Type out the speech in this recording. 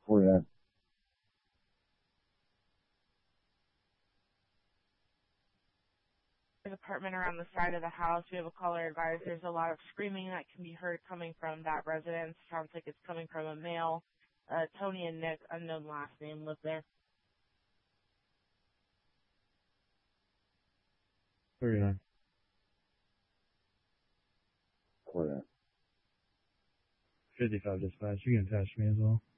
49. Apartment around the side of the house. We have a caller advised there's a lot of screaming that can be heard coming from that residence. Sounds like it's coming from a male. Tony and Nick, unknown last name, live there. 39. 49. 55 dispatch, you can attach me as well.